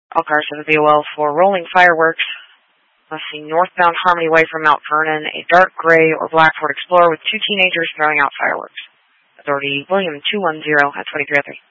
All cars to the BOL for rolling fireworks. Let's see, northbound Harmony Way from Mount Vernon, a dark gray or black Ford Explorer with two teenagers throwing out fireworks. Authority William 210 at 2303.